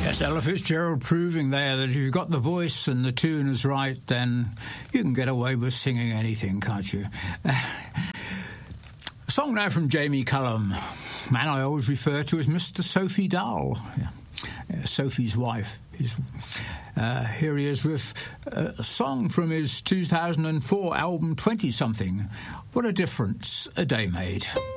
Yes, Ella Fitzgerald proving there that if you've got the voice and the tune is right, then you can get away with singing anything, can't you? A song now from Jamie Cullum, man I always refer to as Mr. Sophie Dahl, Sophie's wife. Here he is with a song from his 2004 album 20-something. What a difference a day made.